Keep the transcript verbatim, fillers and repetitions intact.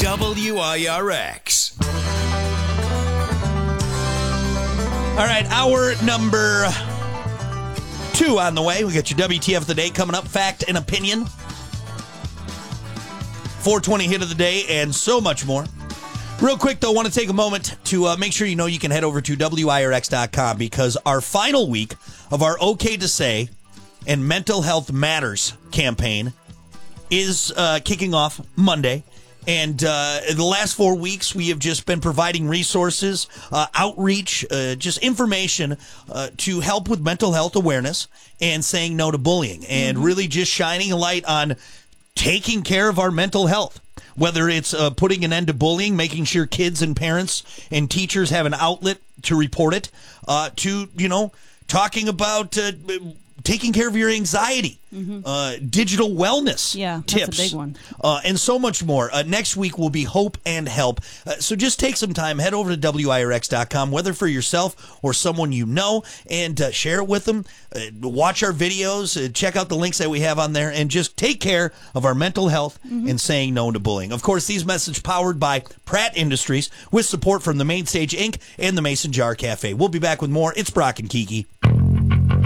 W I R X. All right, hour number two on the way. We got your W T F of the day coming up, fact and opinion, four twenty hit of the day, and so much more. Real quick, though, I want to take a moment to uh, make sure you know you can head over to W I R X dot com because our final week of our OK to Say and Mental Health Matters campaign is uh, kicking off Monday. And uh, the last four weeks, we have just been providing resources, uh, outreach, uh, just information uh, to help with mental health awareness and saying no to bullying and mm-hmm. really just shining a light on taking care of our mental health, whether it's uh, putting an end to bullying, making sure kids and parents and teachers have an outlet to report it, uh, to, you know, talking about uh, taking care of your anxiety, mm-hmm. uh, digital wellness yeah, tips, that's a big one. Uh, and so much more. Uh, next week will be hope and help. Uh, so just take some time, head over to W I R X dot com, whether for yourself or someone you know, and uh, share it with them. Uh, watch our videos, uh, check out the links that we have on there, and just take care of our mental health mm-hmm. and saying no to bullying. Of course, these messages powered by Pratt Industries with support from the Mainstage Incorporated and the Mason Jar Cafe. We'll be back with more. It's Brock and Kiki.